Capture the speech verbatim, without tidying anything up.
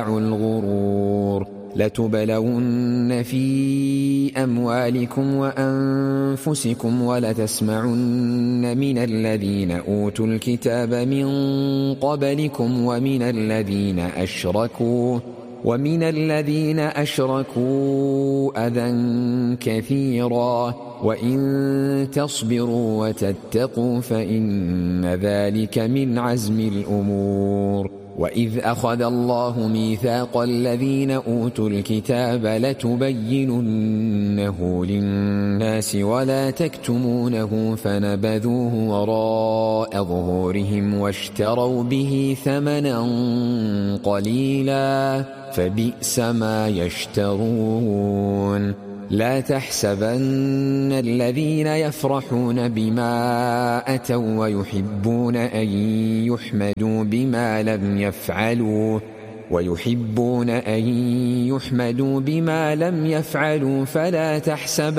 الغرور لتبلون في أموالكم وأنفسكم ولتسمعن من الذين أوتوا الكتاب من قبلكم ومن الذين أشركوا ومن الذين أشركوا أذى كثيرا وإن تصبروا وتتقوا فإن ذلك من عزم الأمور. وإذ أخذ الله ميثاق الذين أوتوا الكتاب لتبيننه للناس ولا تكتمونه فنبذوه وراء ظهورهم واشتروا به ثمنا قليلا فبئس ما يشترون. لا تحسبن الذين يفرحون بما أتوا ويحبون أن يحمدوا بما لم يفعلوا ويحبون أن يحمدوا بما لم يفعلوا فلا تحسبن